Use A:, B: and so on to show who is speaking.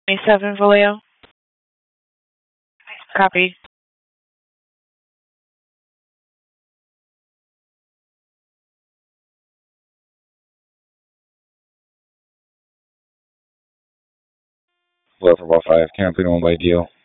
A: 27 Vallejo. Copy.
B: Level 5, can I please on by deal?